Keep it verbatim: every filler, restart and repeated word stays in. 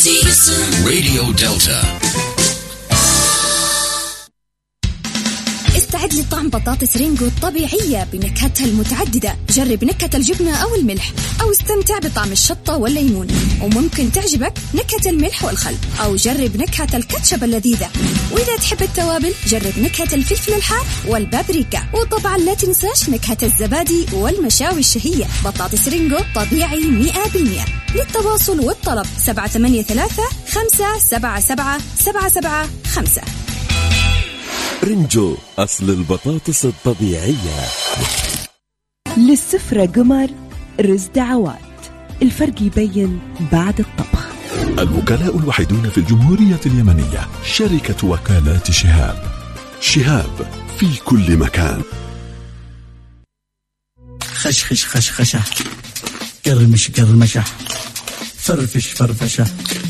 راديو دلتا. استعد لطعم بطاطس رينجو الطبيعية بنكهتها المتعددة. جرب نكهة الجبنة أو الملح، أو استمتع بطعم الشطة والليمون، وممكن تعجبك نكهة الملح والخل، أو جرب نكهة الكاتشب اللذيذة. وإذا تحب التوابل جرب نكهة الفلفل الحار والبابريكا، وطبعا لا تنساش نكهة الزبادي والمشاوي الشهية. بطاطس رينجو طبيعي مئة بالمئة. للتواصل والطلب سبعة ثمانية ثلاثة خمسة سبعة سبعة سبعة سبعة خمسة. رينجو أصل البطاطس الطبيعية. للسفرة قمر رز دعوات، الفرق يبين بعد الطبخ. الوكلاء الوحيدون في الجمهورية اليمنية شركة وكالات شهاب. شهاب في كل مكان. خشخش خشخشة، قرمش قرمشة، فرفش فرفشة،